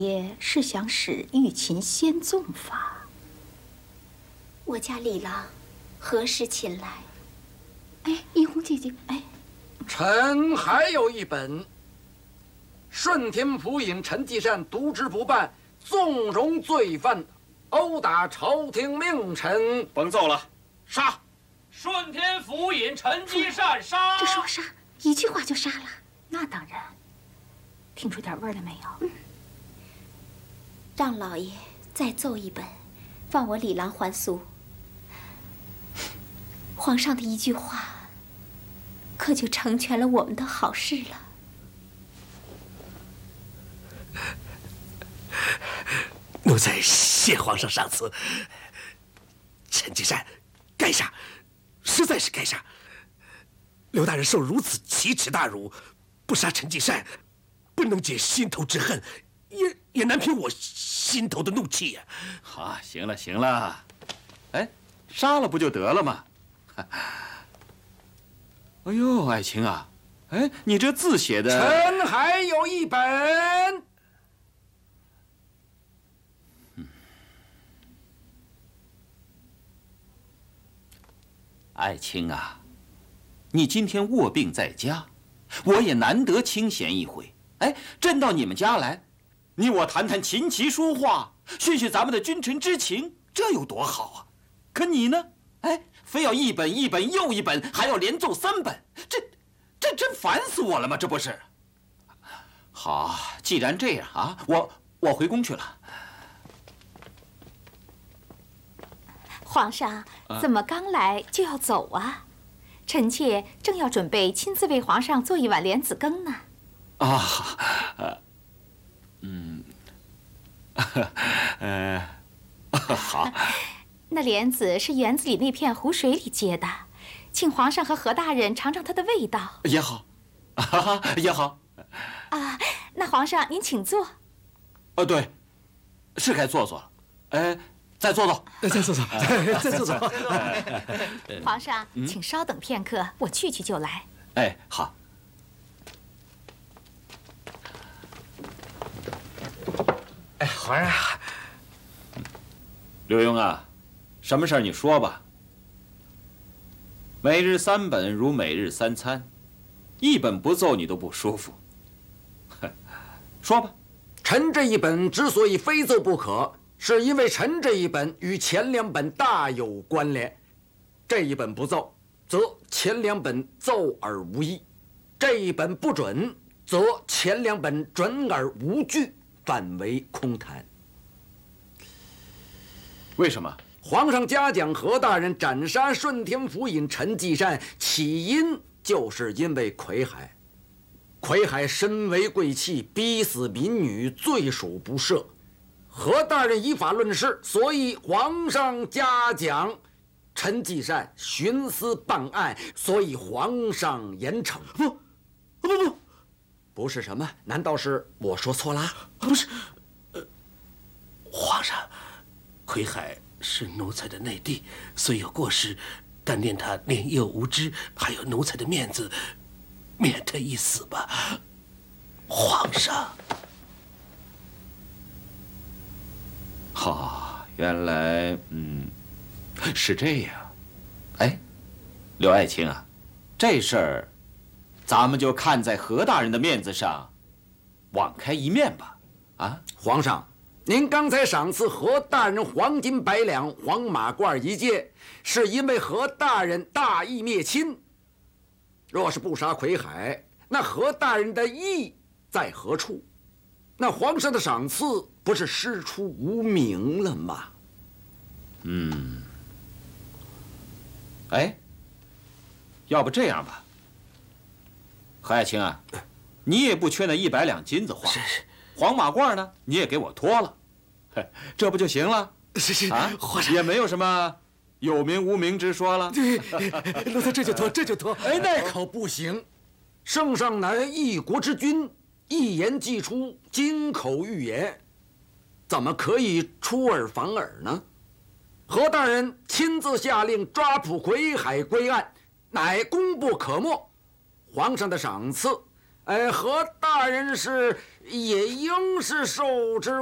也是想使玉琴仙纵法。 我家李郎何时前来？ 哎，怡红姐姐，哎， 臣还有一本。顺天府尹陈继善渎职不办，纵容罪犯，殴打朝廷命臣。 甭奏了，杀！ 顺天府尹陈继善杀！ 这说杀，一句话就杀了？那当然。听出点味儿了没有？ 让老爷再奏一本，放我李郎还俗。皇上的一句话，可就成全了我们的好事了。 奴才谢皇上赏赐。陈继善，该杀，实在是该杀。刘大人受如此奇耻大辱，不杀陈继善，不能解心头之恨，也难平我心头的怒气呀。 好，行了行了，哎，杀了不就得了吗？哎呦，爱卿啊，哎，你这字写的…… 臣还有一本。 爱卿啊，你今天卧病在家，我也难得清闲一回。哎，朕到你们家来，你我谈谈琴棋书画，叙叙咱们的君臣之情，这有多好啊！可你呢？哎，非要一本一本又一本，还要连奏3本，这真烦死我了吗？这不是？好，既然这样啊，我回宫去了。 皇上怎么刚来就要走啊？臣妾正要准备亲自为皇上做一碗莲子羹呢。 好。 那莲子是园子里那片湖水里结的，请皇上和何大人尝尝它的味道。 也好，也好。 啊，那皇上您请坐。 对，是该坐坐了。哎。再坐坐， 再坐坐，再坐坐。 皇上，请稍等片刻，我去就来。 哎，好。 哎，皇上， 刘墉啊，什么事儿你说吧。每日3本如每日3餐，1本不奏你都不舒服。说吧。 臣这一本之所以非奏不可，是因为臣这一本与前2本大有关联，这一本不奏，则前2本奏而无益；这一本不准，则前2本准而无据，反为空谈。 为什么？ 皇上嘉奖何大人斩杀顺天府尹陈继善，起因就是因为魁海。魁海身为贵戚，逼死民女，罪属不赦。何大人依法论事，所以皇上嘉奖陈继善徇私办案，所以皇上严惩。不是什么？难道是我说错了？ 不是，皇上，魁海是奴才的内弟，虽有过失，但念他年幼无知，还有奴才的面子，免他一死吧。皇上。 好，原来是这样。哎，刘爱卿啊，这事儿咱们就看在何大人的面子上，网开一面吧。啊， 皇上，您刚才赏赐何大人黄金100两、黄马褂1件，是因为何大人大义灭亲。若是不杀魁海，那何大人的义在何处？那皇上的赏赐不是师出无名了吗？ 哎，要不这样吧，何爱卿啊，你也不缺那100两金子花， 是， 黄马褂呢，你也给我脱了，这不就行了？ 是啊， 皇上也没有什么有名无名之说了。 对，奴才这就脱。 哎，那可不行。圣上乃一国之君，一言既出，金口玉言，怎么可以出尔反尔呢？何大人亲自下令抓捕魁海归案，乃功不可没。皇上的赏赐何大人是也应是受之